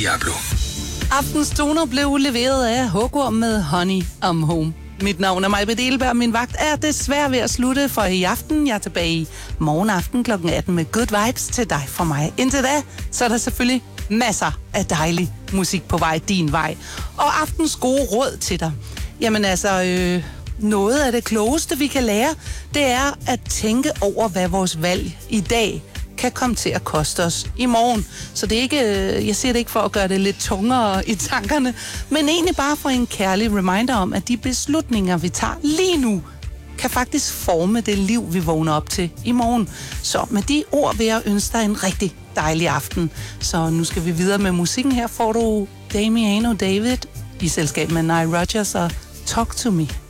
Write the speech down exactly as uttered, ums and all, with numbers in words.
Diablo. Aftens toner blev leveret af Hugorm med Honey I'm Home. Mit navn er Maj-Britt Egelberg, min vagt er desværre ved at slutte for i aften. Jeg er tilbage i morgen aften klokken atten med Good Vibes til dig fra mig. Indtil da, så er der selvfølgelig masser af dejlig musik på vej din vej. Og aftens gode råd til dig. Jamen altså, øh, noget af det klogeste, vi kan lære, det er at tænke over, hvad vores valg i dag kan komme til at koste os i morgen. Så det er ikke, jeg siger det ikke for at gøre det lidt tungere i tankerne, men egentlig bare for en kærlig reminder om, at de beslutninger, vi tager lige nu, kan faktisk forme det liv, vi vågner op til i morgen. Så med de ord vil jeg ønske dig en rigtig dejlig aften. Så nu skal vi videre med musikken. Her får du Damiano David i selskab med Nile Rodgers og Talk to Me.